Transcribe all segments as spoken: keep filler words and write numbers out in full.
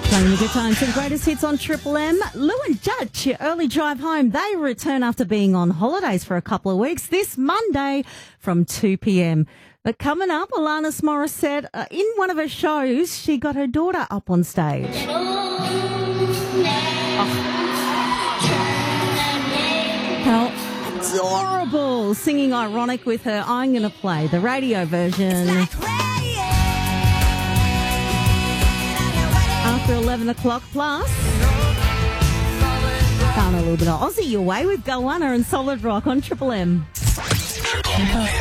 Playing the good times and greatest hits on Triple M. Lou and Dutch, your early drive home. They return after being on holidays for a couple of weeks this Monday from two p.m. But coming up, Alanis Morissette, uh, in one of her shows, she got her daughter up on stage. Oh. How adorable. Singing Ironic with her. I'm going to play the radio version. After eleven o'clock plus. Found a little bit of Aussie your way with Goanna and Solid Rock on Triple M. Triple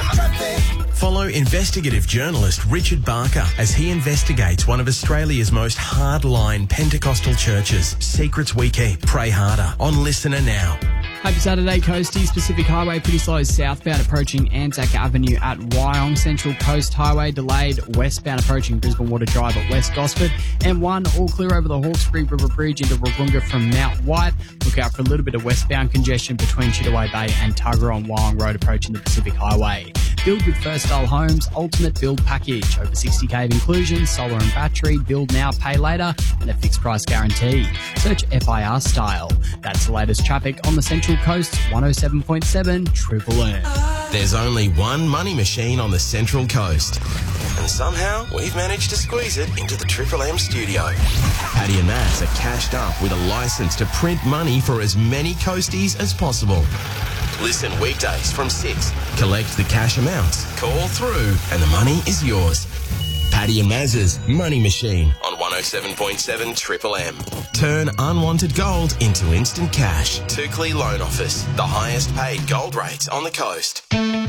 M. Follow investigative journalist Richard Barker as he investigates one of Australia's most hardline Pentecostal churches. Secrets we keep. Pray harder. On Listener Now. Happy Saturday, Coasties. Pacific Highway pretty slow southbound approaching Anzac Avenue at Wyong. Central Coast Highway delayed westbound approaching Brisbane Water Drive at West Gosford. M one all clear over the Hawkesbury River Bridge into Wahroonga from Mount White. Look out for a little bit of westbound congestion between Chittaway Bay and Tuggerah on Wyong Road approaching the Pacific Highway. Build with First Style Homes Ultimate Build Package. Over sixty K of inclusion, solar and battery, build now, pay later, and a fixed price guarantee. Search F I R Style. That's the latest traffic on the Central Coast, one oh seven point seven Triple M. There's only one money machine on the Central Coast. And somehow we've managed to squeeze it into the Triple M studio. Paddy and Mads are cashed up with a license to print money for as many coasties as possible. Listen weekdays from six. Collect the cash amounts, call through, and the money is yours. Paddy and Maz's Money Machine on one oh seven point seven Triple M. Turn unwanted gold into instant cash. Tukley Loan Office, the highest paid gold rates on the coast.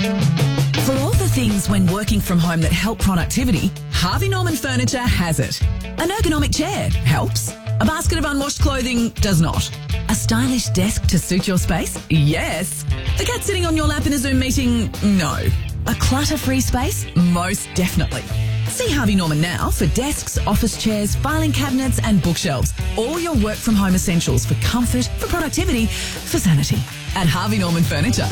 For all the things when working from home that help productivity, Harvey Norman Furniture has it. An ergonomic chair helps. A basket of unwashed clothing does not. A stylish desk to suit your space? Yes. The cat sitting on your lap in a Zoom meeting? No. A clutter-free space? Most definitely. See Harvey Norman now for desks, office chairs, filing cabinets and bookshelves. All your work from home essentials for comfort, for productivity, for sanity. At Harvey Norman Furniture.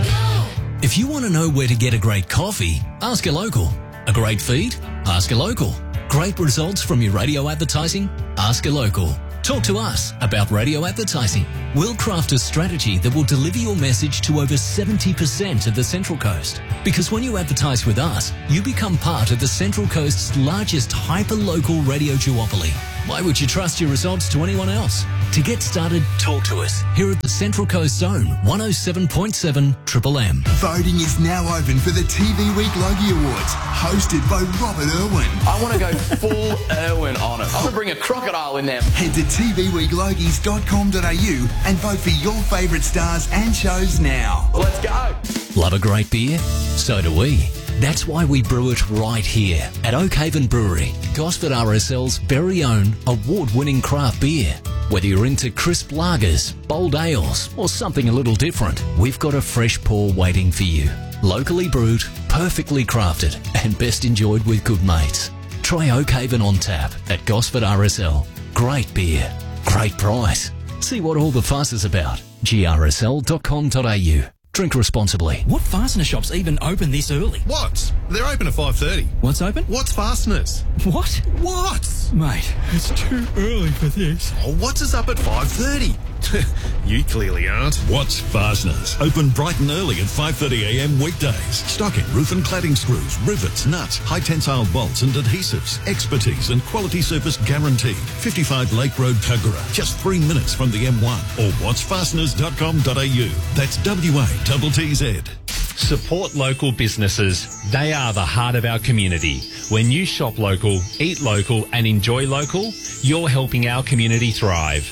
If you want to know where to get a great coffee, ask a local. A great feed? Ask a local. Great results from your radio advertising? Ask a local. Talk to us about radio advertising. We'll craft a strategy that will deliver your message to over seventy percent of the Central Coast. Because when you advertise with us, you become part of the Central Coast's largest hyper-local radio duopoly. Why would you trust your results to anyone else? To get started, talk to us here at the Central Coast Zone, one oh seven point seven Triple M. Voting is now open for the T V Week Logie Awards, hosted by Robert Irwin. I want to go full Irwin on it. I'm going to bring a crocodile in there. Head to t v week logies dot com dot a u and vote for your favourite stars and shows now. Let's go. Love a great beer? So do we. That's why we brew it right here at Oakhaven Brewery, Gosford R S L's very own award-winning craft beer. Whether you're into crisp lagers, bold ales, or something a little different, we've got a fresh pour waiting for you. Locally brewed, perfectly crafted, and best enjoyed with good mates. Try Oakhaven on tap at Gosford R S L. Great beer, great price. See what all the fuss is about. g r s l dot com dot a u. Drink responsibly. What fastener shop's even open this early? What's? They're open at five thirty. What's open? What's Fasteners? What? What's? Mate, it's too early for this. Oh, What's is up at five thirty? You clearly aren't. What's Fasteners? Open bright and early at five thirty a m weekdays. Stocking roof and cladding screws, rivets, nuts, high tensile bolts and adhesives. Expertise and quality service guaranteed. fifty-five Lake Road, Tuggerah. Just three minutes from the M one. Or whats fasteners dot com dot a u. That's W A T T Z. Support local businesses. They are the heart of our community. When you shop local, eat local and enjoy local, you're helping our community thrive.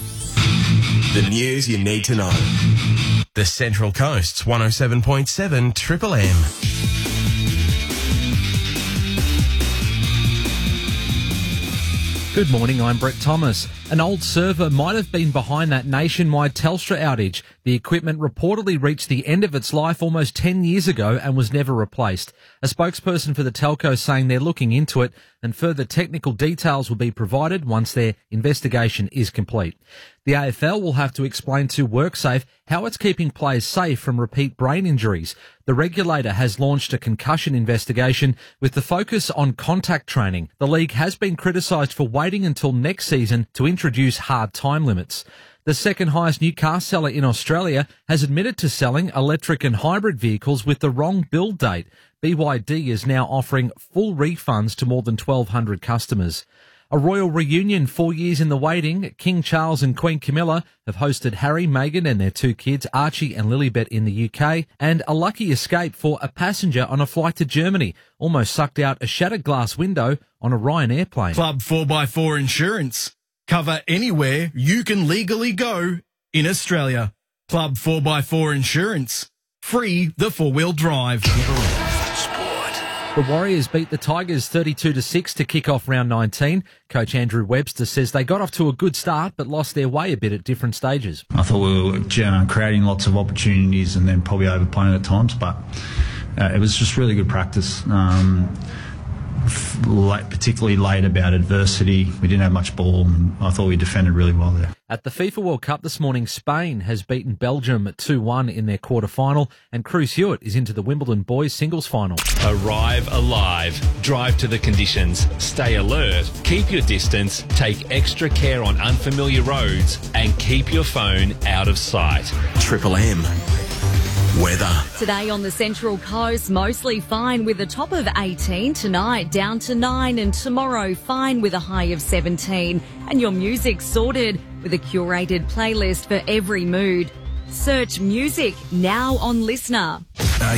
The news you need to know. The Central Coast's one oh seven point seven Triple M. Good morning, I'm Brett Thomas. An old server might have been behind that nationwide Telstra outage. The equipment reportedly reached the end of its life almost ten years ago and was never replaced. A spokesperson for the telco saying they're looking into it and further technical details will be provided once their investigation is complete. The A F L will have to explain to WorkSafe how it's keeping players safe from repeat brain injuries. The regulator has launched a concussion investigation with the focus on contact training. The league has been criticised for waiting until next season to introduce hard time limits. The second highest new car seller in Australia has admitted to selling electric and hybrid vehicles with the wrong build date. B Y D is now offering full refunds to more than twelve hundred customers. A royal reunion four years in the waiting. King Charles and Queen Camilla have hosted Harry, Meghan and their two kids, Archie and Lilibet, in the U K. And a lucky escape for a passenger on a flight to Germany. Almost sucked out a shattered glass window on a Ryanair plane. Club four by four Insurance. Cover anywhere you can legally go in Australia. Club four by four Insurance. Free the four-wheel drive. The Warriors beat the Tigers thirty-two to six to kick off round nineteen. Coach Andrew Webster says they got off to a good start but lost their way a bit at different stages. I thought we were uh, creating lots of opportunities and then probably overplaying at times, but uh, it was just really good practice. Um, f- late, particularly late about adversity. We didn't have much ball and I thought we defended really well there. At the FIFA World Cup this morning, Spain has beaten Belgium two one in their quarter-final, and Cruz Hewitt is into the Wimbledon boys singles final. Arrive alive. Drive to the conditions. Stay alert. Keep your distance. Take extra care on unfamiliar roads and keep your phone out of sight. Triple M. Weather. Today on the Central Coast, mostly fine with a top of eighteen. Tonight, down to nine, and tomorrow, fine with a high of seventeen. And your music sorted with a curated playlist for every mood. Search music now on Listener.